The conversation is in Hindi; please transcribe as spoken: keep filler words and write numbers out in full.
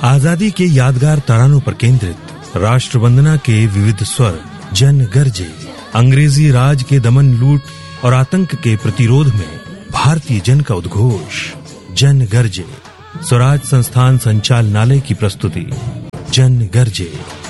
आजादी के यादगार तरानों पर केंद्रित राष्ट्र वंदना के विविध स्वर जन गर्जे। अंग्रेजी राज के दमन, लूट और आतंक के प्रतिरोध में भारतीय जन का उद्घोष जन गर्जे। स्वराज संस्थान संचालनालय की प्रस्तुति जन गर्जे।